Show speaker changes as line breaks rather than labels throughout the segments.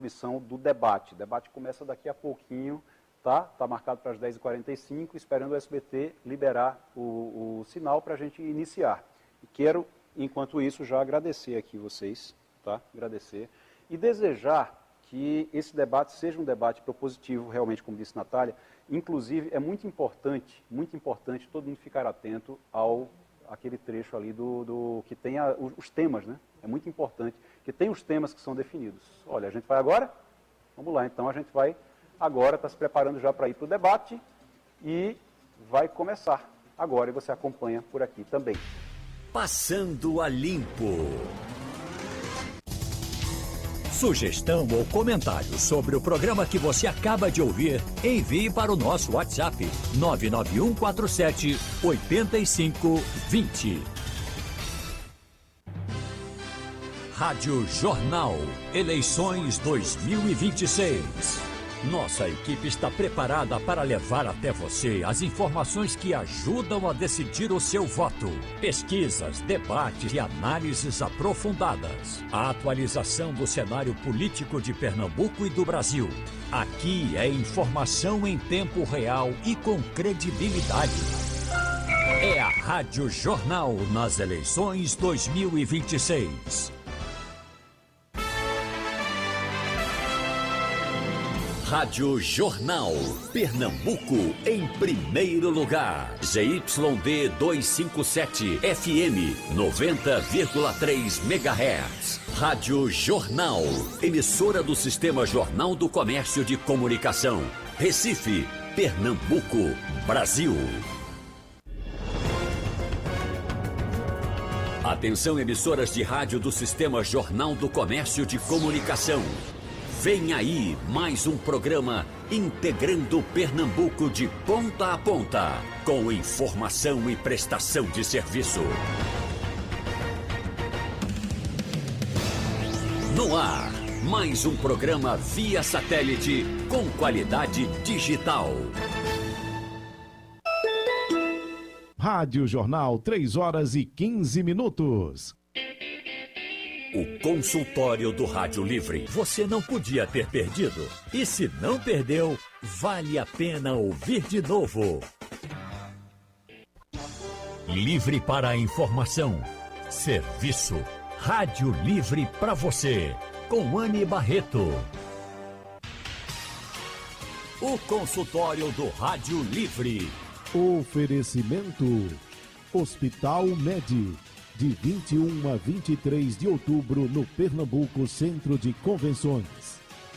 transmissão do debate. O debate começa daqui a pouquinho, tá? Está marcado para as 10h45, esperando o SBT liberar o sinal para a gente iniciar. E quero, enquanto isso, já agradecer aqui vocês, tá? Agradecer. E desejar que esse debate seja um debate propositivo, realmente, como disse Natália. Inclusive, é muito importante todo mundo ficar atento àquele trecho ali que tem os temas, né? É muito importante que tem os temas que são definidos. Olha, a gente vai agora? Vamos lá, então a gente vai agora, está se preparando já para ir para o debate e vai começar agora e você acompanha por aqui também.
Passando a Limpo. Sugestão ou comentário sobre o programa que você acaba de ouvir, envie para o nosso WhatsApp 99147-8520. Rádio Jornal, eleições 2026. Nossa equipe está preparada para levar até você as informações que ajudam a decidir o seu voto. Pesquisas, debates e análises aprofundadas. A atualização do cenário político de Pernambuco e do Brasil. Aqui é informação em tempo real e com credibilidade. É a Rádio Jornal nas eleições 2026. Rádio Jornal, Pernambuco em primeiro lugar. ZYD 257, FM 90,3 MHz. Rádio Jornal, emissora do Sistema Jornal do Comércio de Comunicação. Recife, Pernambuco, Brasil. Atenção, emissoras de rádio do Sistema Jornal do Comércio de Comunicação. Vem aí mais um programa integrando Pernambuco de ponta a ponta, com informação e prestação de serviço. No ar, mais um programa via satélite com qualidade digital.
Rádio Jornal, 3h15.
O consultório do Rádio Livre. Você não podia ter perdido. E se não perdeu, vale a pena ouvir de novo. Livre para a informação. Serviço. Rádio Livre para você. Com Anne Barreto. O consultório do Rádio Livre.
Oferecimento. Hospital Med. De 21 a 23 de outubro, no Pernambuco Centro de Convenções.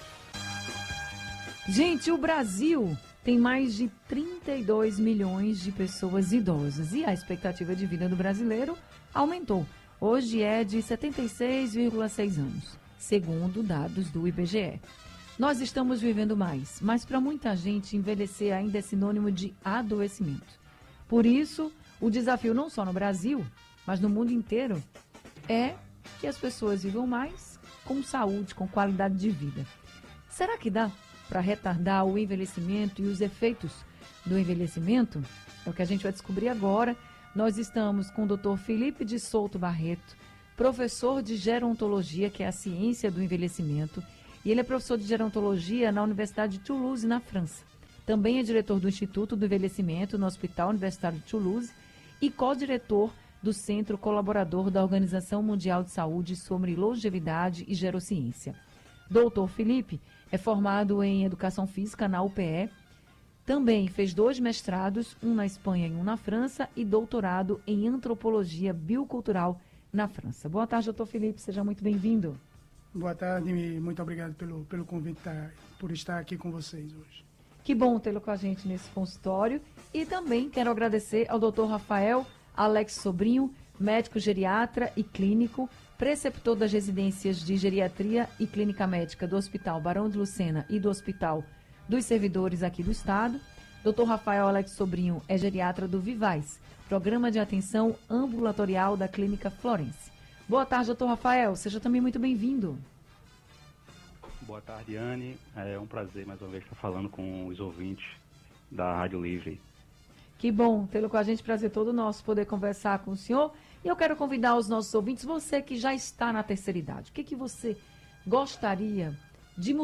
Gente, o Brasil tem mais de 32 milhões de pessoas idosas e a expectativa de vida do brasileiro aumentou. Hoje é de 76,6 anos, segundo dados do IBGE. Nós estamos vivendo mais, mas para muita gente envelhecer ainda é sinônimo de adoecimento. Por isso, o desafio não só no Brasil, mas no mundo inteiro, é que as pessoas vivam mais com saúde, com qualidade de vida. Será que dá para retardar o envelhecimento e os efeitos do envelhecimento? É o que a gente vai descobrir agora. Nós estamos com o Dr. Felipe de Souto Barreto, professor de gerontologia, que é a ciência do envelhecimento, e ele é professor de gerontologia na Universidade de Toulouse, na França. Também é diretor do Instituto do Envelhecimento no Hospital Universitário de Toulouse e co-diretor do Centro Colaborador da Organização Mundial de Saúde sobre Longevidade e Gerociência. Doutor Felipe é formado em Educação Física na UPE, também fez 2 mestrados, um na Espanha e um na França, e doutorado em Antropologia Biocultural na França. Boa tarde, doutor Felipe, seja muito bem-vindo.
Boa tarde e muito obrigado pelo convite, por estar aqui com vocês hoje.
Que bom tê-lo com a gente nesse consultório. E também quero agradecer ao doutor Rafael Alex Sobrinho, médico geriatra e clínico, preceptor das residências de geriatria e clínica médica do Hospital Barão de Lucena e do Hospital dos Servidores aqui do Estado. Dr. Rafael Alex Sobrinho é geriatra do Vivaz, Programa de Atenção Ambulatorial da Clínica Florence. Boa tarde, doutor Rafael. Seja também muito bem-vindo.
Boa tarde, Anne. É um prazer mais uma vez estar falando com os ouvintes da Rádio Livre.
Que bom tê-lo com a gente, prazer todo nosso poder conversar com o senhor. E eu quero convidar os nossos ouvintes, você que já está na terceira idade, o que você gostaria de